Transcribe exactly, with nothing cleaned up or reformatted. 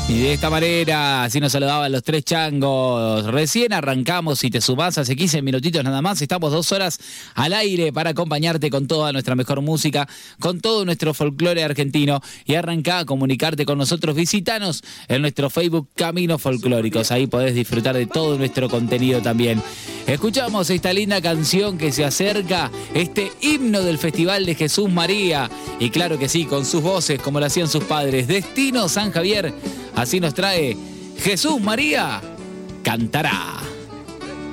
Y de esta manera, así nos saludaban los tres changos. Recién arrancamos, si te sumás, hace quince minutitos nada más. Estamos dos horas al aire para acompañarte con toda nuestra mejor música, con todo nuestro folclore argentino. Y arrancá a comunicarte con nosotros. Visítanos en nuestro Facebook Caminos Folclóricos. Ahí podés disfrutar de todo nuestro contenido también. Escuchamos esta linda canción que se acerca, este himno del Festival de Jesús María. Y claro que sí, con sus voces, como lo hacían sus padres. Destino San Javier. Así nos trae Jesús María Cantará.